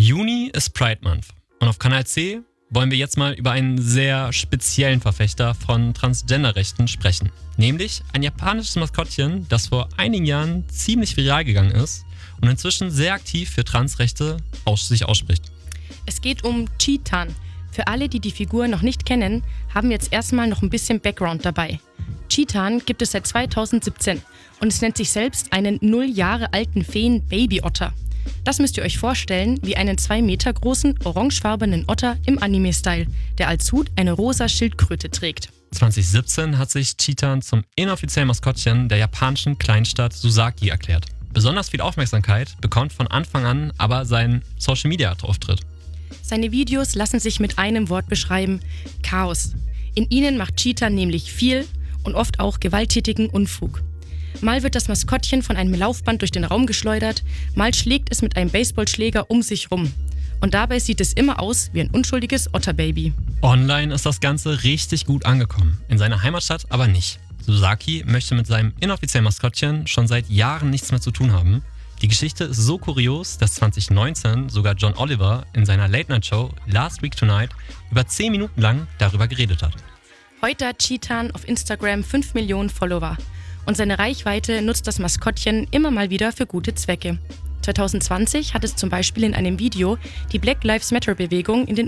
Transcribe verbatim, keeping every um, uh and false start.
Juni ist Pride Month und auf Kanal C wollen wir jetzt mal über einen sehr speziellen Verfechter von Transgender-Rechten sprechen. Nämlich ein japanisches Maskottchen, das vor einigen Jahren ziemlich viral gegangen ist und inzwischen sehr aktiv für Transrechte aus- sich ausspricht. Es geht um Cheetan. Für alle, die die Figur noch nicht kennen, haben wir jetzt erstmal noch ein bisschen Background dabei. Cheetan gibt es seit zweitausendsiebzehn und es nennt sich selbst einen null Jahre alten Feen-Babyotter. Das müsst ihr euch vorstellen wie einen zwei Meter großen, orangefarbenen Otter im Anime-Style, der als Hut eine rosa Schildkröte trägt. zwanzig siebzehn hat sich Cheetan zum inoffiziellen Maskottchen der japanischen Kleinstadt Susaki erklärt. Besonders viel Aufmerksamkeit bekommt von Anfang an aber sein Social-Media-Auftritt. Seine Videos lassen sich mit einem Wort beschreiben: Chaos. In ihnen macht Cheetan nämlich viel und oft auch gewalttätigen Unfug. Mal wird das Maskottchen von einem Laufband durch den Raum geschleudert, mal schlägt es mit einem Baseballschläger um sich rum. Und dabei sieht es immer aus wie ein unschuldiges Otterbaby. Online ist das Ganze richtig gut angekommen, in seiner Heimatstadt aber nicht. Susaki möchte mit seinem inoffiziellen Maskottchen schon seit Jahren nichts mehr zu tun haben. Die Geschichte ist so kurios, dass zwanzig neunzehn sogar John Oliver in seiner Late-Night-Show Last Week Tonight über zehn Minuten lang darüber geredet hat. Heute hat Cheetan auf Instagram fünf Millionen Follower und seine Reichweite nutzt das Maskottchen immer mal wieder für gute Zwecke. zwanzig zwanzig hat es zum Beispiel in einem Video die Black Lives Matter Bewegung in den